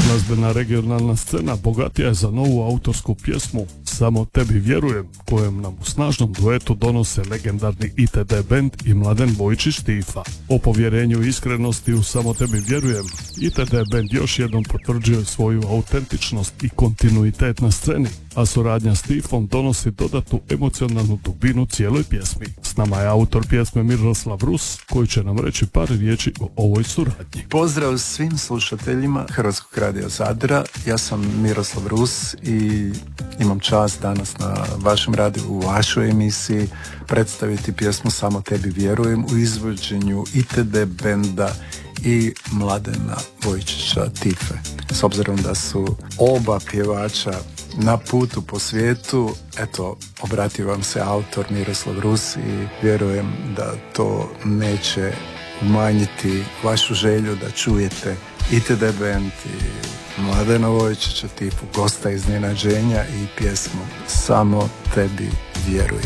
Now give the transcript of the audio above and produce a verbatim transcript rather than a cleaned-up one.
Glazbena regionalna scena bogatija je za novu autorsku pjesmu Samo tebi vjerujem, kojem nam u snažnom duetu donose legendarni I T D band i Mladen Vojčić Tifa. O povjerenju i iskrenosti u Samo tebi vjerujem, I T D band još jednom potvrđuje svoju autentičnost i kontinuitet na sceni, a suradnja s Tifom donosi dodatnu emocionalnu dubinu cijeloj pjesmi. S nama je autor pjesme Miroslav Rus, koji će nam reći par riječi o ovoj suradnji. Pozdrav svim slušateljima Hrvatskog radija Zadra. Ja sam Miroslav Rus i imam čast danas na vašem radiju, u vašoj emisiji, predstaviti pjesmu Samo tebi vjerujem u izvođenju I T D benda i Mladena Vojčića Tife. S obzirom da su oba pjevača na putu po svijetu, eto, obratio vam se autor Miroslav Rus i vjerujem da to neće umanjiti vašu želju da čujete I T D band i Mladena Vojčića Tifu, gosta iznenađenja i pjesmu Samo tebi vjerujem.